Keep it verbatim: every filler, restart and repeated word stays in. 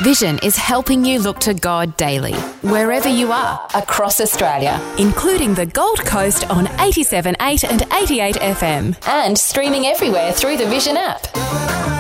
Vision is helping you look to God daily, wherever you are across Australia, including the Gold Coast on eighty-seven point eight and eighty-eight F M, and streaming everywhere through the Vision app.